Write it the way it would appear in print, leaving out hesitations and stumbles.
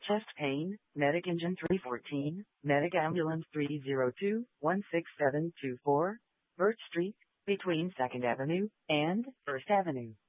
Chest pain, Medic Engine 314, Medic Ambulance 302-16724, Birch Street, between 2nd Avenue and 1st Avenue.